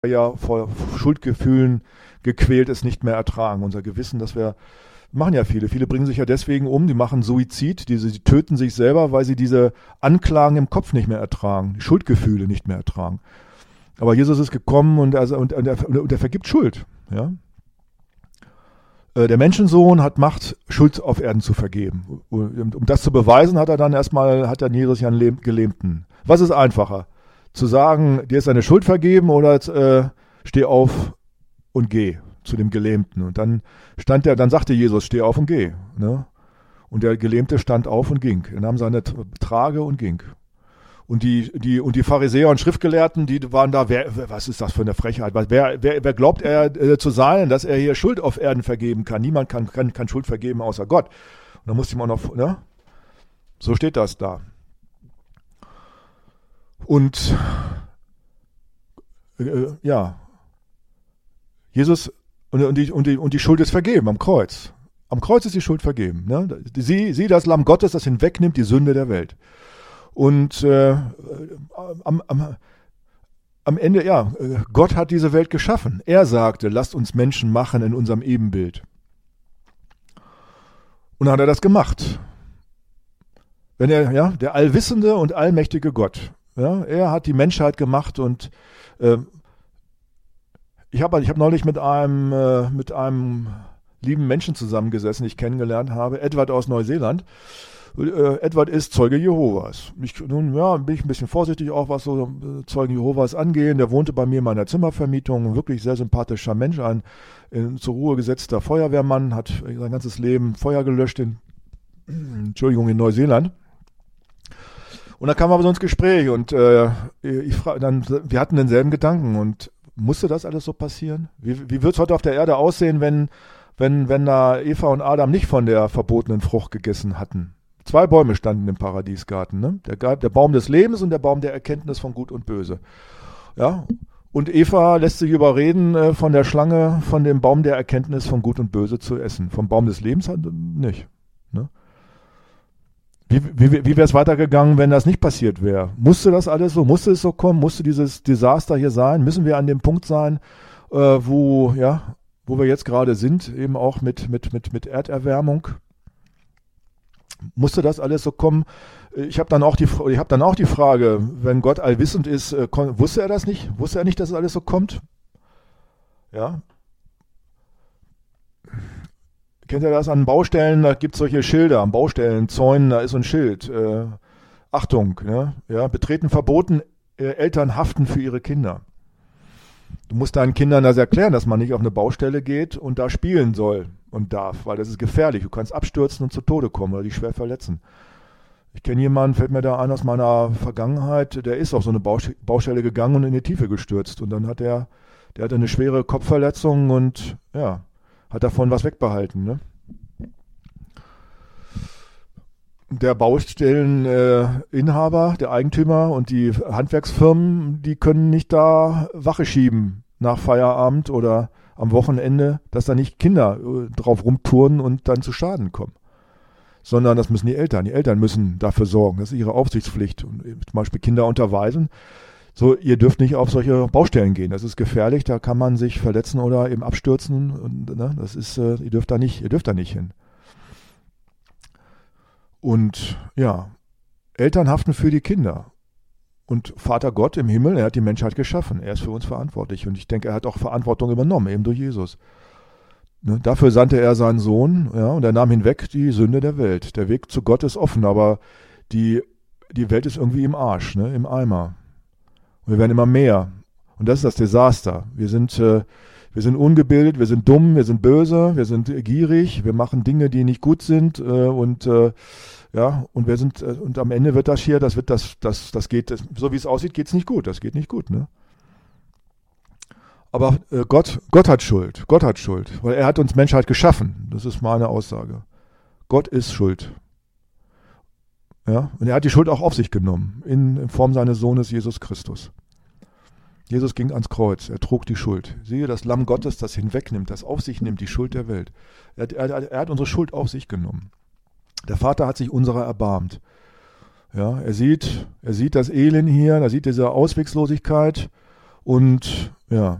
ja vor Schuldgefühlen gequält es nicht mehr ertragen. Unser Gewissen, machen ja viele. Viele bringen sich ja deswegen um, die machen Suizid, die töten sich selber, weil sie diese Anklagen im Kopf nicht mehr ertragen, die Schuldgefühle nicht mehr ertragen. Aber Jesus ist gekommen und er vergibt Schuld. Ja? Der Menschensohn hat Macht, Schuld auf Erden zu vergeben. Um das zu beweisen, hat Jesus ja einen Gelähmten. Was ist einfacher? Zu sagen, dir ist deine Schuld vergeben oder steh auf und geh zu dem Gelähmten. Und dann sagte Jesus, steh auf und geh. Ne? Und der Gelähmte stand auf und ging. Er nahm seine Trage und ging. Und die Pharisäer und Schriftgelehrten, die waren da, was ist das für eine Frechheit? Wer glaubt er zu sein, dass er hier Schuld auf Erden vergeben kann? Niemand kann Schuld vergeben außer Gott. Und dann musste man noch, ne? So steht das da. Und Jesus und die Schuld ist vergeben am Kreuz. Am Kreuz ist die Schuld vergeben. Ne? Sie, das Lamm Gottes, das hinwegnimmt die Sünde der Welt. Und am Ende, Gott hat diese Welt geschaffen. Er sagte, lasst uns Menschen machen in unserem Ebenbild. Und dann hat er das gemacht. Der allwissende und allmächtige Gott. Ja, er hat die Menschheit gemacht und ich hab neulich mit einem lieben Menschen zusammengesessen, den ich kennengelernt habe, Edward aus Neuseeland. Edward ist Zeuge Jehovas. Bin ich ein bisschen vorsichtig auch, was so Zeugen Jehovas angeht. Der wohnte bei mir in meiner Zimmervermietung, ein wirklich sehr sympathischer Mensch, ein zur Ruhe gesetzter Feuerwehrmann, hat sein ganzes Leben Feuer gelöscht in Neuseeland. Und dann kam aber so ins Gespräch und wir hatten denselben Gedanken und musste das alles so passieren? Wie wird es heute auf der Erde aussehen, wenn da Eva und Adam nicht von der verbotenen Frucht gegessen hatten? 2 Bäume standen im Paradiesgarten, ne? Der Baum des Lebens und der Baum der Erkenntnis von Gut und Böse. Ja? Und Eva lässt sich überreden, von der Schlange, von dem Baum der Erkenntnis von Gut und Böse zu essen. Vom Baum des Lebens nicht. Ne? Wie wäre es weitergegangen, wenn das nicht passiert wäre? Musste das alles so? Musste es so kommen? Musste dieses Desaster hier sein? Müssen wir an dem Punkt sein, wo wir jetzt gerade sind, eben auch mit Erderwärmung? Musste das alles so kommen? Ich habe dann auch die Frage, wenn Gott allwissend ist, wusste er das nicht? Wusste er nicht, dass es alles so kommt? Ja. Kennt ihr das an Baustellen? Da gibt es solche Schilder an Baustellen, Zäunen, da ist so ein Schild. Achtung, ne? Ja, betreten verboten, Eltern haften für ihre Kinder. Du musst deinen Kindern das erklären, dass man nicht auf eine Baustelle geht und da spielen soll und darf, weil das ist gefährlich. Du kannst abstürzen und zu Tode kommen oder dich schwer verletzen. Ich kenne jemanden, fällt mir da ein aus meiner Vergangenheit, der ist auf so eine Baustelle gegangen und in die Tiefe gestürzt. Und dann der hatte eine schwere Kopfverletzung und hat davon was wegbehalten. Ne? Der Baustelleninhaber, der Eigentümer und die Handwerksfirmen, die können nicht da Wache schieben nach Feierabend oder am Wochenende, dass da nicht Kinder drauf rumturnen und dann zu Schaden kommen. Sondern das müssen die Eltern. Die Eltern müssen dafür sorgen. Das ist ihre Aufsichtspflicht. Und zum Beispiel Kinder unterweisen. So, ihr dürft nicht auf solche Baustellen gehen. Das ist gefährlich. Da kann man sich verletzen oder eben abstürzen. Und, ne, das ist, ihr dürft da nicht hin. Und Eltern haften für die Kinder. Und Vater Gott im Himmel, er hat die Menschheit geschaffen. Er ist für uns verantwortlich. Und ich denke, er hat auch Verantwortung übernommen, eben durch Jesus. Ne, dafür sandte er seinen Sohn, und er nahm hinweg die Sünde der Welt. Der Weg zu Gott ist offen, aber die Welt ist irgendwie im Arsch, ne, im Eimer. Und wir werden immer mehr. Und das ist das Desaster. Wir sind ungebildet, wir sind dumm, wir sind böse, wir sind gierig, wir machen Dinge, die nicht gut sind, und wir sind, und am Ende wird das geht, so wie es aussieht, geht es nicht gut. Das geht nicht gut, ne? Aber Gott hat Schuld, weil er hat uns Menschheit geschaffen. Das ist meine Aussage. Gott ist schuld. Ja? Und er hat die Schuld auch auf sich genommen, in Form seines Sohnes Jesus Christus. Jesus ging ans Kreuz, er trug die Schuld. Siehe, das Lamm Gottes, das hinwegnimmt, das auf sich nimmt, die Schuld der Welt. Er hat unsere Schuld auf sich genommen. Der Vater hat sich unserer erbarmt. Ja, er sieht das Elend hier, er sieht diese Ausweglosigkeit Und ja,